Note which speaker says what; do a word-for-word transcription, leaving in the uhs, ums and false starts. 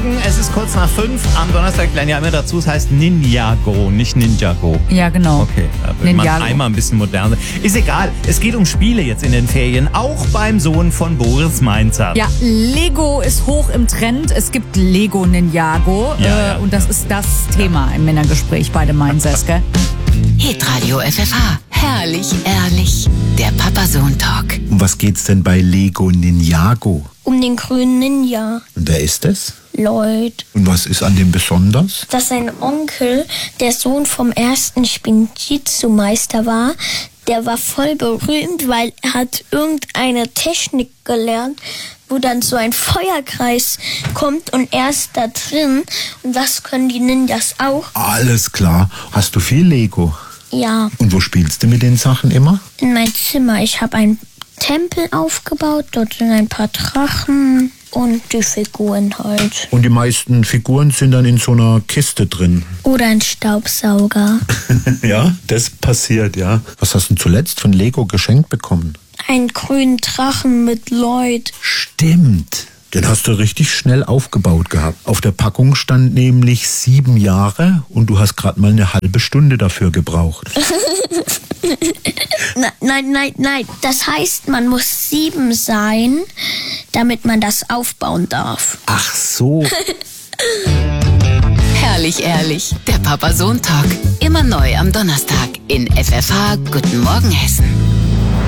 Speaker 1: Morgen, es ist kurz nach fünf. Am Donnerstag lernen ja immer dazu, es heißt Ninjago, nicht Ninjago.
Speaker 2: Ja, genau.
Speaker 1: Okay, da will man einmal ein bisschen moderner. Ist egal, es geht um Spiele jetzt in den Ferien, auch beim Sohn von Boris Mainzer.
Speaker 2: Ja, Lego ist hoch im Trend. Es gibt Lego Ninjago.
Speaker 1: Ja,
Speaker 2: äh,
Speaker 1: ja,
Speaker 2: und das
Speaker 1: ja.
Speaker 2: ist das Thema im Männergespräch bei den Mainzers, gell?
Speaker 3: Hitradio F F H. Herrlich, ehrlich. Der Papa-Sohn-Talk.
Speaker 4: Um was geht's denn bei Lego Ninjago?
Speaker 5: Um den grünen Ninja.
Speaker 4: Und wer ist das?
Speaker 5: Lloyd.
Speaker 4: Und was ist an dem besonders?
Speaker 5: Dass sein Onkel, der Sohn vom ersten Spinjitzu-Meister war, der war voll berühmt, weil er hat irgendeine Technik gelernt, wo dann so ein Feuerkreis kommt und er ist da drin. Und das können die Ninjas auch.
Speaker 4: Alles klar. Hast du viel Lego?
Speaker 5: Ja,
Speaker 4: Und wo spielst du mit den Sachen immer?
Speaker 5: in mein Zimmer. Ich habe einen Tempel aufgebaut, dort sind ein paar Drachen und die Figuren halt.
Speaker 4: Und die meisten Figuren sind dann in so einer Kiste drin.
Speaker 5: Oder ein Staubsauger.
Speaker 4: Ja, das passiert, ja. Was hast du zuletzt von Lego geschenkt bekommen?
Speaker 5: Einen grünen Drachen mit Lloyd.
Speaker 4: Stimmt. Den hast du richtig schnell aufgebaut gehabt. Auf der Packung stand nämlich sieben Jahre und du hast gerade mal eine halbe Stunde dafür gebraucht.
Speaker 5: Na, nein, nein, nein. Das heißt, man muss sieben sein, damit man das aufbauen darf.
Speaker 4: Ach so.
Speaker 3: Herrlich, ehrlich. Der Papa-Sohn-Talk. Immer neu am Donnerstag in F F H. Guten Morgen, Hessen.